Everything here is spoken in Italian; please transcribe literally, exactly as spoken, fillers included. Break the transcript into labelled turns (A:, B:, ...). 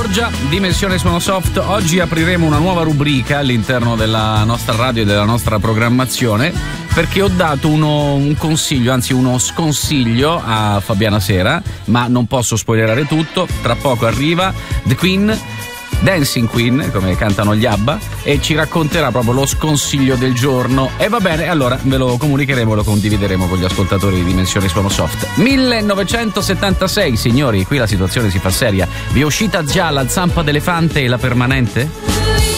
A: Giorgia, Dimensione Suono Soft. Oggi apriremo una nuova rubrica all'interno della nostra radio e della nostra programmazione, perché ho dato uno, un consiglio, anzi uno sconsiglio a Fabiana Sera, ma non posso spoilerare tutto. Tra poco arriva The Queen, Dancing Queen, come cantano gli ABBA, e ci racconterà proprio lo sconsiglio del giorno. E va bene, allora ve lo comunicheremo, lo condivideremo con gli ascoltatori di Dimensione Suono Soft. millenovecentosettantasei, signori, qui la situazione si fa seria. Vi è uscita già la zampa d'elefante e la permanente?